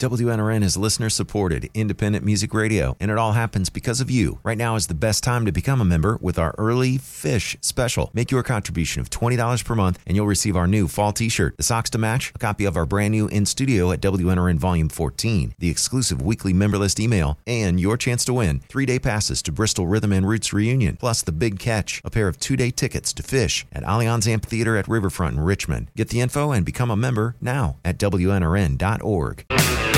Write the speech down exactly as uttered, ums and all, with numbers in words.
W N R N is listener-supported, independent music radio, and it all happens because of you. Right now is the best time to become a member with our Early Fish Special. Make your contribution of twenty dollars per month, and you'll receive our new fall t-shirt, the socks to match, a copy of our brand new In Studio at W N R N Volume fourteen, the exclusive weekly member list email, and your chance to win three-day passes to Bristol Rhythm and Roots Reunion, plus the big catch, a pair of two-day tickets to Fish at Allianz Amphitheater at Riverfront in Richmond. Get the info and become a member now at W N R N dot org.